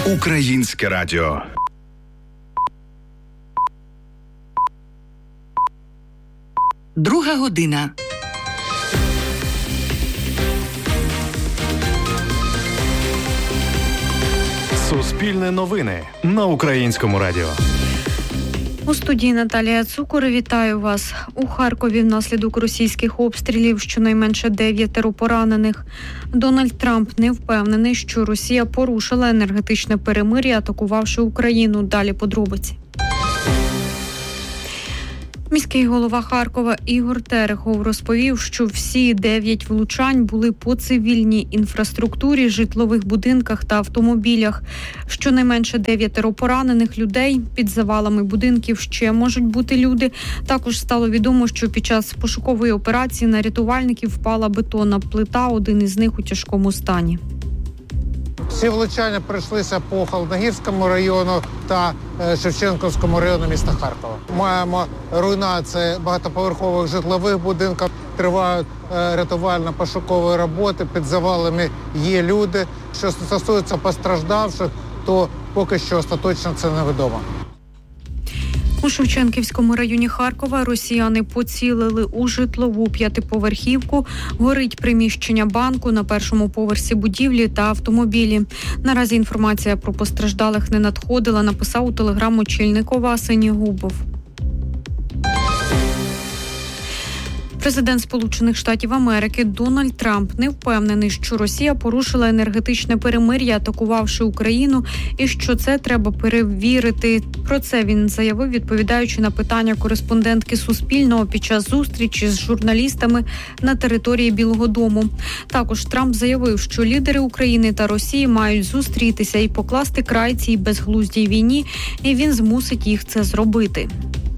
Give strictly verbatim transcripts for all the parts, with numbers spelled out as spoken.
Українське радіо. Друга година. Суспільне новини на Українському радіо. У студії Наталія Цукор. Вітаю вас. У Харкові внаслідок російських обстрілів щонайменше дев'ятеро поранених. Дональд Трамп не впевнений, що Росія порушила енергетичне перемир'я, атакувавши Україну. Далі подробиці. Міський голова Харкова Ігор Терехов розповів, що всі дев'ять влучань були по цивільній інфраструктурі, житлових будинках та автомобілях. Щонайменше дев'ятеро поранених людей. Під завалами будинків ще можуть бути люди. Також стало відомо, що під час пошукової операції на рятувальників впала бетонна плита, один із них у тяжкому стані. Всі влучання прийшлися по Холодногірському району та Шевченківському району міста Харкова. Маємо руйнації багатоповерхових житлових будинків, тривають рятувально-пошукові роботи, під завалами є люди. Що стосується постраждавших, то поки що остаточно це невідомо. У Шевченківському районі Харкова росіяни поцілили у житлову п'ятиповерхівку. Горить приміщення банку на першому поверсі будівлі та автомобілі. Наразі інформація про постраждалих не надходила, написав у телеграм очільник ОВА Синігубов. Президент Сполучених Штатів Америки Дональд Трамп не впевнений, що Росія порушила енергетичне перемир'я, атакувавши Україну, і що це треба перевірити. Про це він заявив, відповідаючи на питання кореспондентки Суспільного під час зустрічі з журналістами на території Білого дому. Також Трамп заявив, що лідери України та Росії мають зустрітися і покласти край цій безглуздій війні, і він змусить їх це зробити.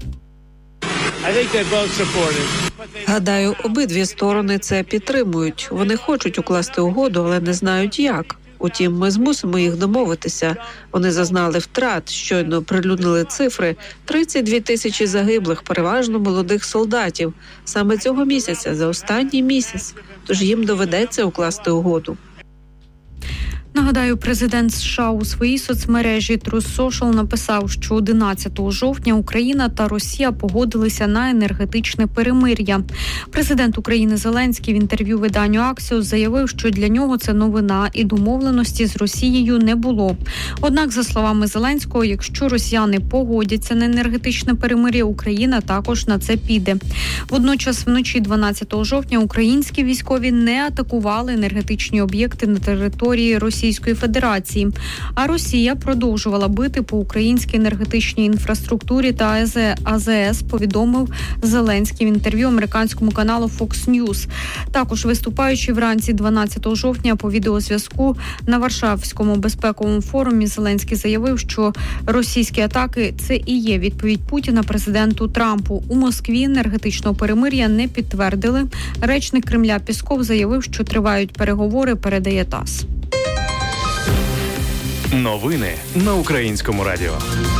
Гадаю, обидві сторони це підтримують. Вони хочуть укласти угоду, але не знають як. Утім, ми змусимо їх домовитися. Вони зазнали втрат, щойно прилюднили цифри. тридцять дві тисячі загиблих, переважно молодих солдатів. Саме цього місяця, за останній місяць. Тож їм доведеться укласти угоду. Нагадаю, президент США у своїй соцмережі Truth Social написав, що одинадцятого жовтня Україна та Росія погодилися на енергетичне перемир'я. Президент України Зеленський в інтерв'ю виданню Axios заявив, що для нього це новина і домовленості з Росією не було. Однак, за словами Зеленського, якщо росіяни погодяться на енергетичне перемир'я, Україна також на це піде. Водночас вночі дванадцятого жовтня українські військові не атакували енергетичні об'єкти на території Росії. Російської Федерації. А Росія продовжувала бити по українській енергетичній інфраструктурі та АЗС, повідомив Зеленський в інтерв'ю американському каналу Fox News. Також виступаючи вранці дванадцятого жовтня по відеозв'язку на Варшавському безпековому форумі, Зеленський заявив, що російські атаки – це і є відповідь Путіна президенту Трампу. У Москві енергетичного перемир'я не підтвердили. Речник Кремля Пєсков заявив, що тривають переговори, передає ТАСС. Новини на Українському радіо.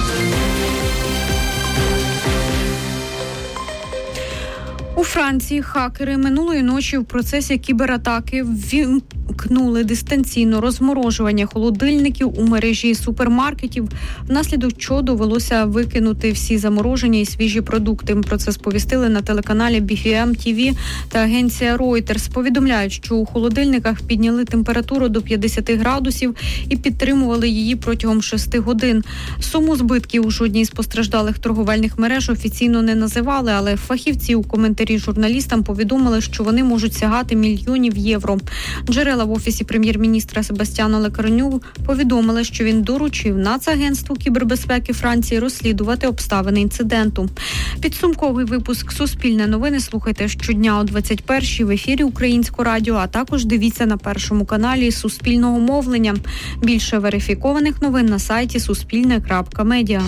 У Франції хакери минулої ночі в процесі кібератаки ввімкнули дистанційно розморожування холодильників у мережі супермаркетів, внаслідок чого довелося викинути всі заморожені і свіжі продукти. Про це сповістили на телеканалі бі еф ем ті ві та агенція Reuters. Повідомляють, що у холодильниках підняли температуру до п'ятдесят градусів і підтримували її протягом шести годин. Суму збитків у жодній з постраждалих торговельних мереж офіційно не називали, але фахівці у коментарі журналістам повідомили, що вони можуть сягати мільйонів євро. Джерела в офісі прем'єр-міністра Себастьяна Лекарню повідомили, що він доручив Нацагентству кібербезпеки Франції розслідувати обставини інциденту. Підсумковий випуск «Суспільне новини» слухайте щодня о двадцять першій в ефірі Українського радіо, а також дивіться на Першому каналі Суспільного мовлення. Більше верифікованих новин на сайті суспільне крапка медіа.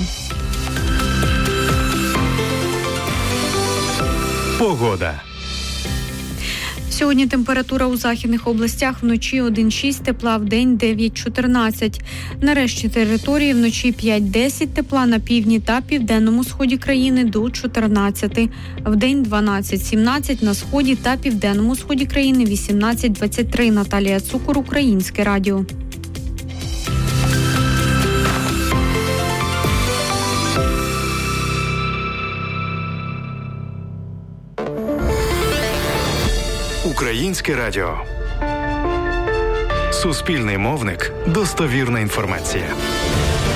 Погода. Сьогодні температура у західних областях вночі один шість тепла, вдень дев'ять чотирнадцять. Нарешті території вночі п'ять десять тепла, на півдні та південному сході країни до чотирнадцяти. Вдень дванадцять сімнадцять, на сході та південному сході країни вісімнадцять двадцять три. Наталія Цукор, Українське радіо. Українське радіо. Суспільний мовник. Достовірна інформація.